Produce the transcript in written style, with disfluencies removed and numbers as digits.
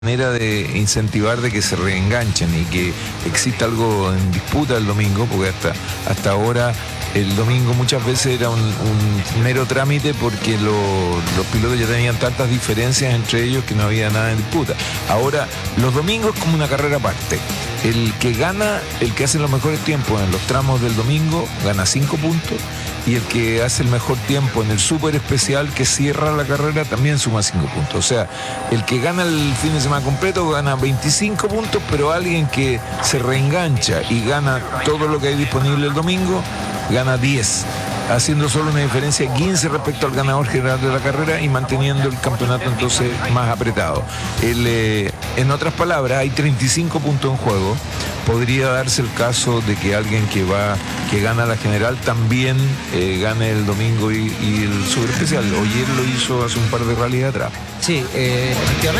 manera de incentivar de que se reenganchen y que exista algo en disputa el domingo, porque hasta ahora el domingo muchas veces era un mero trámite porque los pilotos ya tenían tantas diferencias entre ellos que no había nada en disputa. Ahora, los domingos es como una carrera aparte. El que gana, el que hace los mejores tiempos en los tramos del domingo, gana 5 puntos, y el que hace el mejor tiempo en el súper especial que cierra la carrera también suma 5 puntos. O sea, el que gana el fin de semana completo gana 25 puntos, pero alguien que se reengancha y gana todo lo que hay disponible el domingo, gana 10, haciendo solo una diferencia de 15 respecto al ganador general de la carrera y manteniendo el campeonato entonces más apretado. En otras palabras, hay 35 puntos en juego. Podría darse el caso de que alguien que gana la general también gane el domingo y el super especial. Oyer lo hizo hace un par de rallies atrás. Sí, efectivamente.